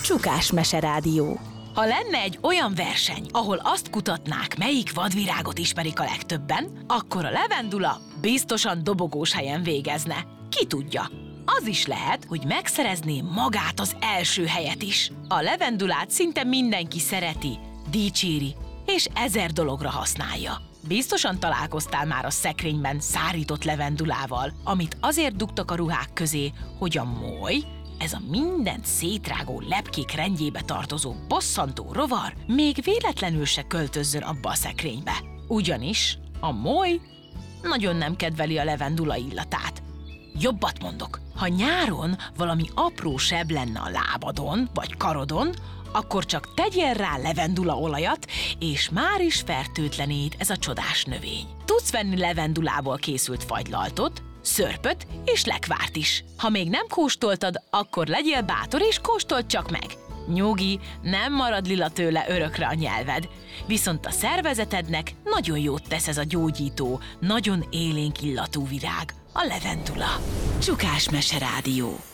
Csukás Meserádió. Ha lenne egy olyan verseny, ahol azt kutatnák, melyik vadvirágot ismerik a legtöbben, akkor a levendula biztosan dobogós helyen végezne. Ki tudja? Az is lehet, hogy megszerezné magát az első helyet is. A levendulát szinte mindenki szereti, dicséri, és 1000 dologra használja. Biztosan találkoztál már a szekrényben szárított levendulával, amit azért dugtak a ruhák közé, hogy a moly, ez a mindent szétrágó lepkék rendjébe tartozó bosszantó rovar még véletlenül se költözzön abba a szekrénybe. Ugyanis a moly nagyon nem kedveli a levendula illatát. Jobbat mondok, ha nyáron valami apró seb lenne a lábadon vagy karodon, akkor csak tegyél rá levendulaolajat, és már is fertőtleníd ez a csodás növény. Tudsz venni levendulából készült fagylaltot, szörpöt és lekvárt is. Ha még nem kóstoltad, akkor legyél bátor és kóstold csak meg. Nyugi, nem marad lila tőle örökre a nyelved. Viszont a szervezetednek nagyon jót tesz ez a gyógyító, nagyon élénk illatú virág, a levendula. Csukás Meserádió.